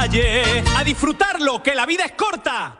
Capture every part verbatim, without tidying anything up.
calle, a disfrutarlo, que la vida es corta.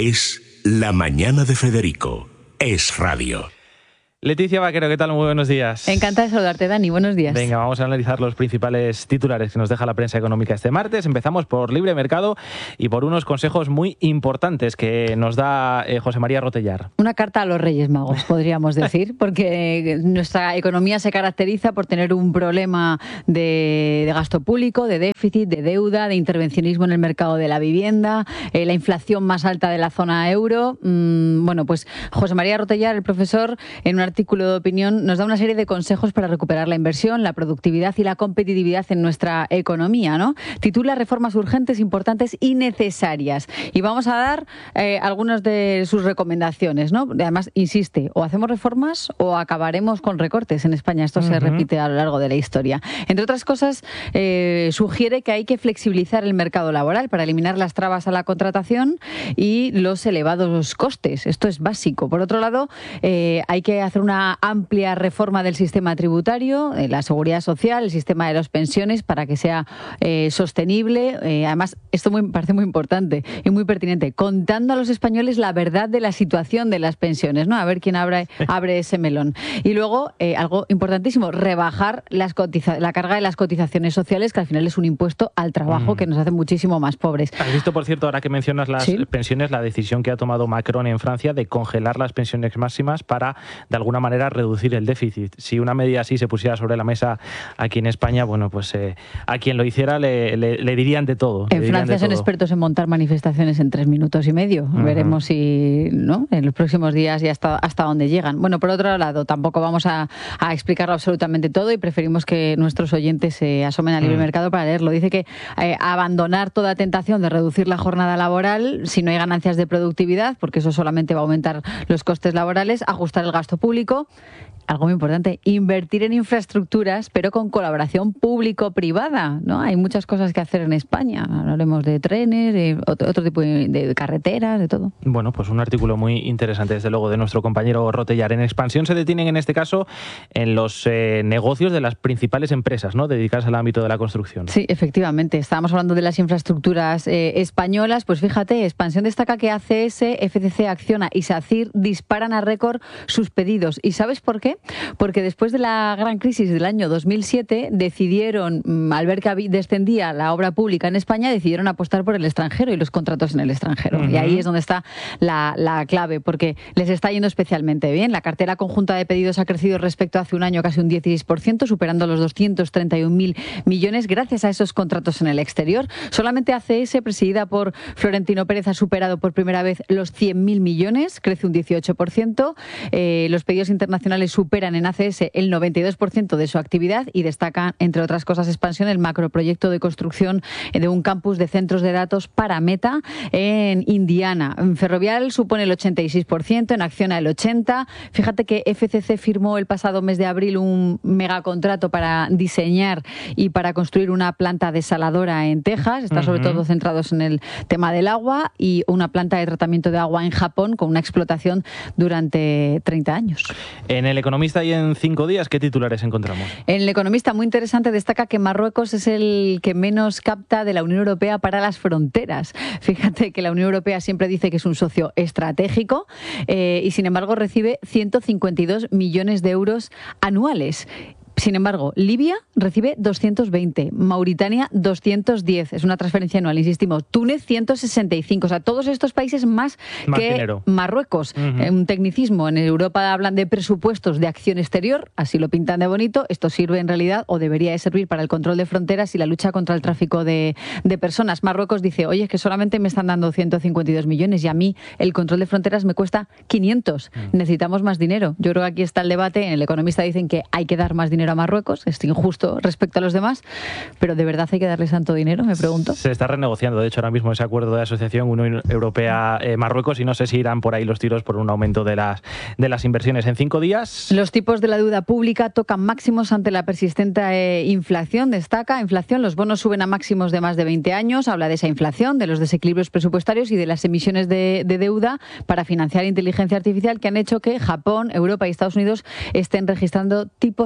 Es La Mañana de Federico. Es radio. Leticia Vaquero, ¿qué tal? Muy buenos días. Encantada de saludarte, Dani. Buenos días. Venga, vamos a analizar los principales titulares que nos deja la prensa económica este martes. Empezamos por libre mercado y por unos consejos muy importantes que nos da eh, José María Rotellar. Una carta a los Reyes Magos, podríamos decir, porque nuestra economía se caracteriza por tener un problema de, de gasto público, de déficit, de deuda, de intervencionismo en el mercado de la vivienda, eh, la inflación más alta de la zona euro. Mm, bueno, pues José María Rotellar, el profesor, en una artículo de opinión nos da una serie de consejos para recuperar la inversión, la productividad y la competitividad en nuestra economía, ¿no? Titula Reformas urgentes, importantes y necesarias. Y vamos a dar eh, algunas de sus recomendaciones, ¿no? Además, insiste, o hacemos reformas o acabaremos con recortes en España. Esto uh-huh. se repite a lo largo de la historia. Entre otras cosas, eh, sugiere que hay que flexibilizar el mercado laboral para eliminar las trabas a la contratación y los elevados costes. Esto es básico. Por otro lado, eh, hay que hacer una amplia reforma del sistema tributario, de la seguridad social, el sistema de las pensiones, para que sea eh, sostenible. Eh, además, esto me parece muy importante y muy pertinente, contando a los españoles la verdad de la situación de las pensiones, ¿no? A ver quién abre, abre ese melón. Y luego, eh, algo importantísimo, rebajar las cotiza- la carga de las cotizaciones sociales, que al final es un impuesto al trabajo mm. que nos hace muchísimo más pobres. ¿Has visto, por cierto, ahora que mencionas las ¿Sí? pensiones, la decisión que ha tomado Macron en Francia de congelar las pensiones máximas para, de alguna manera, reducir el déficit? Si una medida así se pusiera sobre la mesa aquí en España, bueno, pues eh, a quien lo hiciera le, le, le dirían de todo. En Francia de son todo. expertos en montar manifestaciones en tres minutos y medio. Uh-huh. Veremos si, ¿no?, en los próximos días ya hasta, hasta dónde llegan. Bueno, por otro lado, tampoco vamos a, a explicarlo absolutamente todo y preferimos que nuestros oyentes se asomen al libre uh-huh. mercado para leerlo. Dice que eh, abandonar toda tentación de reducir la jornada laboral si no hay ganancias de productividad, porque eso solamente va a aumentar los costes laborales, ajustar el gasto público. Algo muy importante, invertir en infraestructuras, pero con colaboración público-privada, ¿no? Hay muchas cosas que hacer en España. Hablemos de trenes, de otro, otro tipo de, de carreteras, de todo. Bueno, pues un artículo muy interesante, desde luego, de nuestro compañero Rotellar. En Expansión se detienen, en este caso, en los eh, negocios de las principales empresas, ¿no?, dedicadas al ámbito de la construcción. Sí, efectivamente. Estábamos hablando de las infraestructuras eh, españolas. Pues fíjate, Expansión destaca que A C S, F C C, Acciona y SACIR disparan a récord sus pedidos. ¿Y sabes por qué? Porque después de la gran crisis del año dos mil siete decidieron, al ver que descendía la obra pública en España, decidieron apostar por el extranjero y los contratos en el extranjero. Uh-huh. Y ahí es donde está la, la clave, porque les está yendo especialmente bien. La cartera conjunta de pedidos ha crecido respecto a hace un año casi un dieciséis por ciento, superando los doscientos treinta y un mil millones gracias a esos contratos en el exterior. Solamente A C S, presidida por Florentino Pérez, ha superado por primera vez los cien mil millones, crece un dieciocho por ciento. Eh, los pedidos internacionales superan en A C S el noventa y dos por ciento de su actividad y destaca, entre otras cosas, Expansión, el macroproyecto de construcción de un campus de centros de datos para Meta en Indiana. En Ferrovial supone el ochenta y seis por ciento, en Acciona el ochenta por ciento. Fíjate que F C C firmó el pasado mes de abril un megacontrato para diseñar y para construir una planta desaladora en Texas. Está sobre uh-huh. todo centrados en el tema del agua, y una planta de tratamiento de agua en Japón con una explotación durante treinta años. En El Economista y en Cinco Días, ¿qué titulares encontramos? En El Economista, muy interesante, destaca que Marruecos es el que menos capta de la Unión Europea para las fronteras. Fíjate que la Unión Europea siempre dice que es un socio estratégico eh, y, sin embargo, recibe ciento cincuenta y dos millones de euros anuales. Sin embargo, Libia recibe doscientos veinte, Mauritania doscientos diez, es una transferencia anual, insistimos, Túnez ciento sesenta y cinco, o sea, todos estos países más, más que dinero. Marruecos. Uh-huh. Eh, un tecnicismo, en Europa hablan de presupuestos de acción exterior, así lo pintan de bonito, esto sirve en realidad, o debería de servir, para el control de fronteras y la lucha contra el tráfico de, de personas. Marruecos dice, oye, es que solamente me están dando ciento cincuenta y dos millones y a mí el control de fronteras me cuesta quinientos, uh-huh. necesitamos más dinero. Yo creo que aquí está el debate, en El Economista dicen que hay que dar más dinero a Marruecos, es injusto respecto a los demás, pero ¿de verdad hay que darle tanto dinero? Me pregunto. Se está renegociando, de hecho, ahora mismo ese acuerdo de asociación Unión Europea-Marruecos, eh, y no sé si irán por ahí los tiros por un aumento de las, de las inversiones. En cinco días... Los tipos de la deuda pública tocan máximos ante la persistente eh, inflación, destaca. Inflación, los bonos suben a máximos de más de veinte años, habla de esa inflación, de los desequilibrios presupuestarios y de las emisiones de, de deuda para financiar inteligencia artificial que han hecho que Japón, Europa y Estados Unidos estén registrando tipos récords.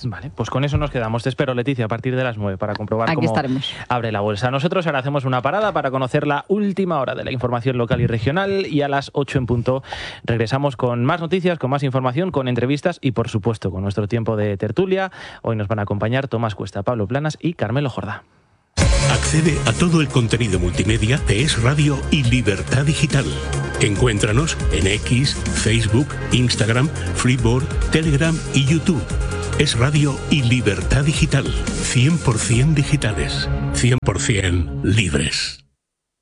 Vale, pues con eso nos quedamos. Te espero, Leticia, a partir de las nueve para comprobar Aquí cómo estaremos. abre la bolsa. Nosotros ahora hacemos una parada para conocer la última hora de la información local y regional y a las ocho en punto regresamos con más noticias, con más información, con entrevistas y, por supuesto, con nuestro tiempo de tertulia. Hoy nos van a acompañar Tomás Cuesta, Pablo Planas y Carmelo Jordá. Accede a todo el contenido multimedia de Es Radio y Libertad Digital. Encuéntranos en X, Facebook, Instagram, Freeboard, Telegram y YouTube. Es Radio y Libertad Digital. cien por ciento digitales. cien por ciento libres.